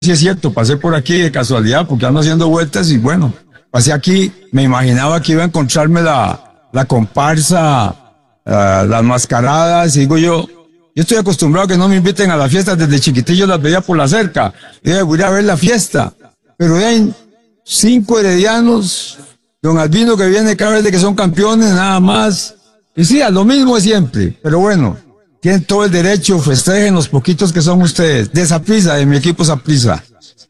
Sí es cierto, pasé por aquí de casualidad porque ando haciendo vueltas y bueno, pasé aquí, me imaginaba que iba a encontrarme la comparsa, las mascaradas, y digo yo estoy acostumbrado a que no me inviten a las fiestas, desde chiquitillo las veía por la cerca, y voy a ir a ver la fiesta, pero hay 5 heredianos, don Albino que viene cada vez de que son campeones, nada más, y sí, a lo mismo de siempre, pero bueno, tienen todo el derecho, festejen los poquitos que son ustedes, de Saprissa, de mi equipo Saprissa.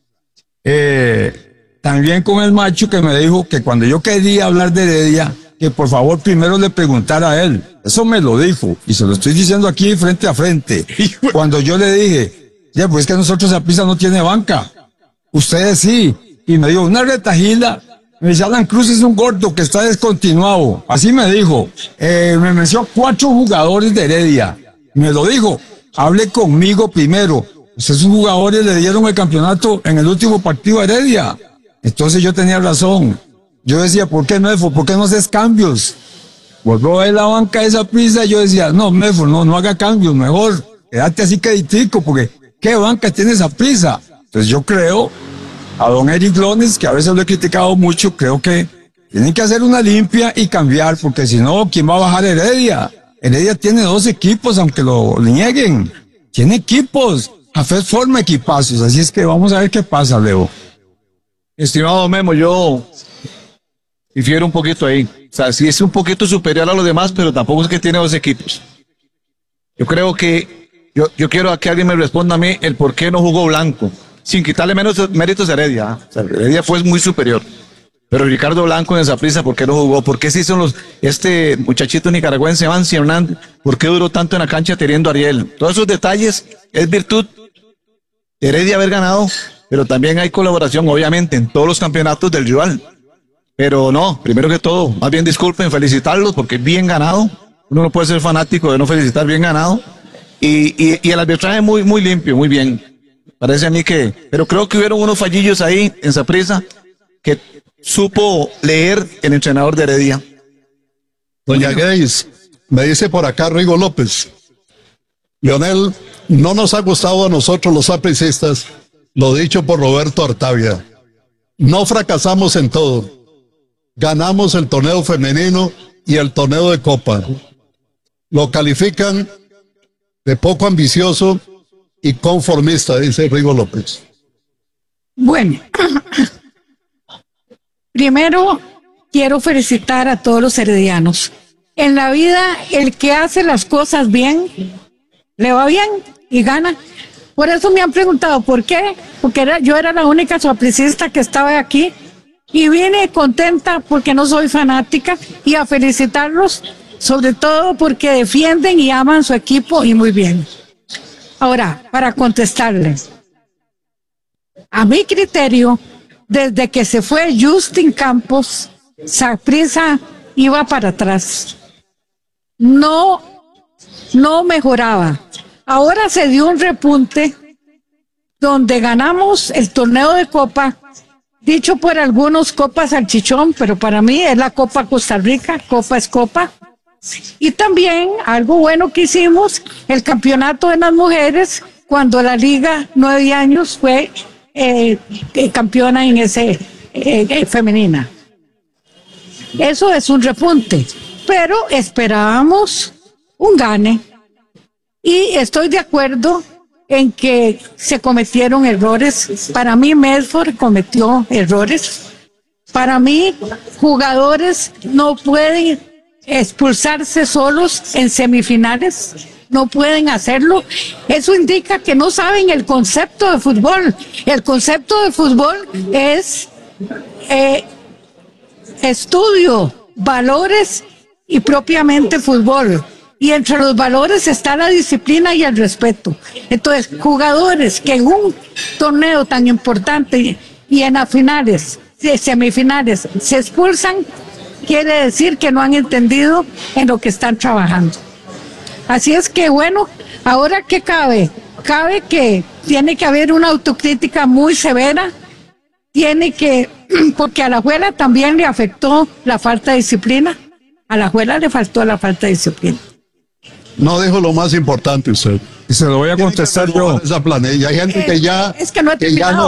También con el macho que me dijo que cuando yo quería hablar de Heredia, que por favor primero le preguntara a él. Eso me lo dijo, y se lo estoy diciendo aquí frente a frente. Cuando yo le dije, ya pues es que nosotros Saprissa no tiene banca, ustedes sí, y me dijo, una retajila. Me dice, Alan Cruz es un gordo que está descontinuado. Así me dijo. Me mencionó 4 jugadores de Heredia. Me lo dijo, hable conmigo primero. Esos jugadores le dieron el campeonato en el último partido a Heredia. Entonces yo tenía razón. Yo decía, ¿por qué Medford? ¿Por qué no haces cambios? Volvió a ver la banca de Saprissa. Yo decía, no, Medford, no haga cambios, mejor quédate así queditico, porque ¿qué banca tiene Saprissa? Entonces yo creo, a don Eric Lones, que a veces lo he criticado mucho, creo que tienen que hacer una limpia y cambiar, porque si no, ¿quién va a bajar Heredia? Heredia tiene 2 equipos, aunque lo nieguen. Tiene equipos. Jafet forma equipazos, así es que vamos a ver qué pasa, Leo. Estimado Memo, yo difiero un poquito ahí. O sea, sí es un poquito superior a los demás, pero tampoco es que tiene 2 equipos. Yo creo que, yo quiero que alguien me responda a mí el por qué no jugó Blanco, sin quitarle menos méritos a Heredia. O sea, Heredia fue muy superior. Pero Ricardo Blanco en Saprissa, ¿por qué no jugó? ¿Por qué se hizo este muchachito nicaragüense, Bansi Hernández? ¿Por qué duró tanto en la cancha teniendo a Ariel? Todos esos detalles es virtud de Heredia haber ganado, pero también hay colaboración, obviamente, en todos los campeonatos del rival. Pero no, primero que todo, más bien disculpen, felicitarlos porque es bien ganado. Uno no puede ser fanático de no felicitar, bien ganado. Y el arbitraje muy, muy limpio, muy bien. Parece a mí pero creo que hubieron unos fallillos ahí en Saprissa que supo leer el entrenador de Heredia. Doña Grace, me dice por acá Rigo López, Leonel, no nos ha gustado a nosotros los sapricistas lo dicho por Roberto Artavia. No fracasamos en todo. Ganamos el torneo femenino y el torneo de Copa. Lo califican de poco ambicioso y conformista, dice Rigo López. Bueno, primero quiero felicitar a todos los heredianos. En la vida, el que hace las cosas bien, le va bien y gana. Por eso me han preguntado, ¿por qué? Porque yo era la única sapricista que estaba aquí y vine contenta porque no soy fanática y a felicitarlos, sobre todo porque defienden y aman su equipo y muy bien. Ahora, para contestarles, a mi criterio, desde que se fue Justin Campos, Saprissa iba para atrás. No mejoraba. Ahora se dio un repunte donde ganamos el torneo de Copa, dicho por algunos Copa Salchichón, pero para mí es la Copa Costa Rica, Copa es Copa. Y también algo bueno que hicimos, el campeonato de las mujeres, cuando la Liga 9 años fue campeona en ese femenina. Eso es un repunte, pero esperábamos un gane. Y estoy de acuerdo en que se cometieron errores. Para mí Medford cometió errores. Para mí jugadores no pueden expulsarse solos en semifinales. No pueden hacerlo. Eso indica que no saben el concepto de fútbol. El concepto de fútbol es estudio, valores y propiamente fútbol. Y entre los valores está la disciplina y el respeto. Entonces, jugadores que en un torneo tan importante y en las finales, semifinales, se expulsan, quiere decir que no han entendido en lo que están trabajando. Así es que bueno, ahora ¿qué cabe? Cabe que tiene que haber una autocrítica muy severa, porque a la Alajuela también le afectó la falta de disciplina. A la Alajuela le faltó la falta de disciplina. No dijo lo más importante usted. Y se lo voy a contestar yo. Esa planilla. Hay gente que ya, es que no he que ya no